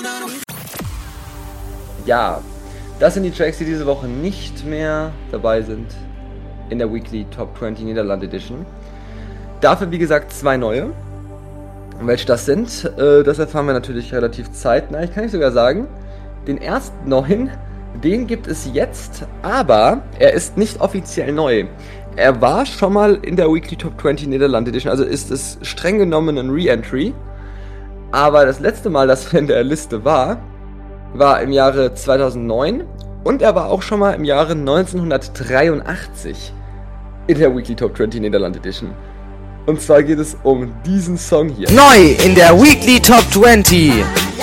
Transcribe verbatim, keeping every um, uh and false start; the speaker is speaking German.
Ja, das sind die Tracks, die diese Woche nicht mehr dabei sind in der Weekly Top zwanzig Niederland Edition. Dafür, wie gesagt, zwei neue. Welche das sind, äh, das erfahren wir natürlich relativ zeitnah. Ich kann nicht sogar sagen, den ersten neuen, den gibt es jetzt, aber er ist nicht offiziell neu. Er war schon mal in der Weekly Top zwanzig Niederland Edition, also ist es streng genommen ein Re-Entry. Aber das letzte Mal, dass er in der Liste war, war im Jahre zweitausendneun und er war auch schon mal im Jahre neunzehnhundertdreiundachtzig in der Weekly Top zwanzig Niederland Edition. Und zwar geht es um diesen Song hier. Neu in der Weekly Top zwanzig.